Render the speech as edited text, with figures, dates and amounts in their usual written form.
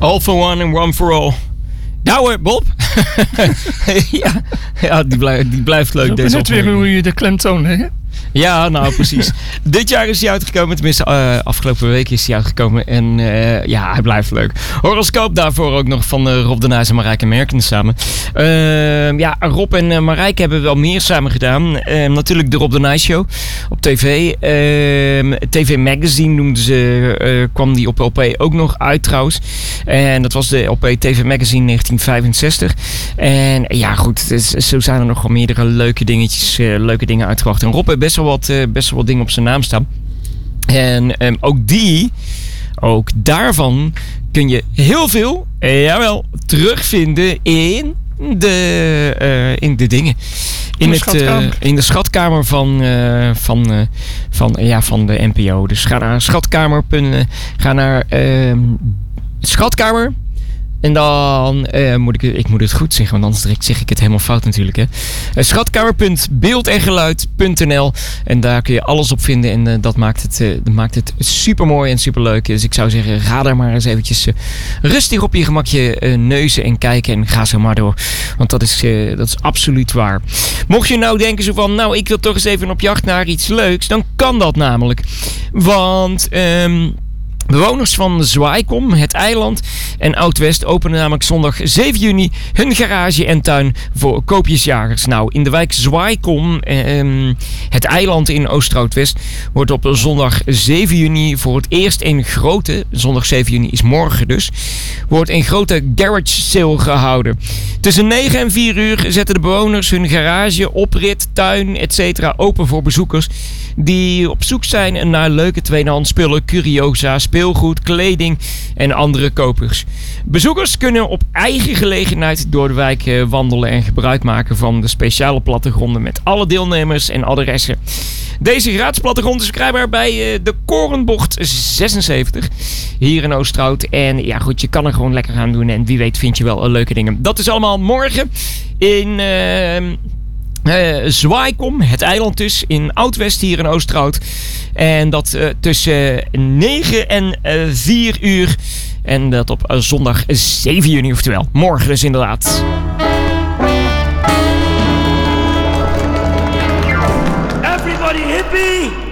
All for one and one for all. Nou Bob. ja, die blijft leuk. Deze net weer hoe je de klemtoon legt. Ja, nou precies. Dit jaar is hij uitgekomen. Tenminste, afgelopen week is hij uitgekomen. En hij blijft leuk. Horoscoop daarvoor ook nog van Rob de Nijs en Marijke Merkens samen. Rob en Marijke hebben wel meer samen gedaan. Natuurlijk de Rob de Nijs Show op tv. TV Magazine noemden ze. Kwam die op LP ook nog uit trouwens. En dat was de LP TV Magazine 1965. En ja goed, zo zijn er nog wel meerdere leuke dingetjes. Leuke dingen uitgebracht. En Rob heeft best wel wat dingen op zijn naam staan. En ook daarvan kun je heel veel, terugvinden in de dingen. In de schatkamer van de NPO. Dus ga naar schatkamer. Ga naar schatkamer. En dan moet het goed zeggen, want anders direct zeg ik het helemaal fout natuurlijk. Hè. Schatkamer.beeldengeluid.nl. En daar kun je alles op vinden. En dat maakt het super mooi en super leuk. Dus ik zou zeggen, ga daar maar eens eventjes rustig op je gemakje neuzen en kijken. En ga zo maar door. Want dat is absoluut waar. Mocht je nou denken zo van, ik wil toch eens even op jacht naar iets leuks. Dan kan dat namelijk. Want bewoners van Zwaaikom, het eiland en Oud-West openen namelijk zondag 7 juni hun garage en tuin voor koopjesjagers. Nou, in de wijk Zwaaikom, het eiland in Oost-Oud-West, wordt op zondag 7 juni voor het eerst een grote, zondag 7 juni is morgen dus, wordt een grote garage sale gehouden. Tussen 9 en 4 uur zetten de bewoners hun garage, oprit, tuin, etc. open voor bezoekers die op zoek zijn naar leuke tweedehands spullen, curiosa, speelgoed, kleding en andere kopers. Bezoekers kunnen op eigen gelegenheid door de wijk wandelen en gebruik maken van de speciale plattegronden met alle deelnemers en adressen. Deze gratis plattegrond is verkrijgbaar bij de Korenbocht 76 hier in Oosterhout. En ja goed, je kan er gewoon lekker aan doen en wie weet vind je wel leuke dingen. Dat is allemaal morgen in Zwaaikom, het eiland dus, in Oud-West hier in Oosterhout. En dat tussen 9 en 4 uur. En dat op zondag 7 juni, oftewel morgen dus inderdaad. Everybody hippie!